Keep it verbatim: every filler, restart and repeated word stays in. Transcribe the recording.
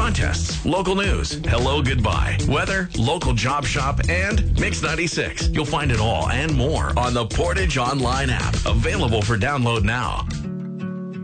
contests, local news, hello, goodbye, weather, local job shop, and Mix ninety-six. You'll find it all and more on the Portage Online app, available for download now.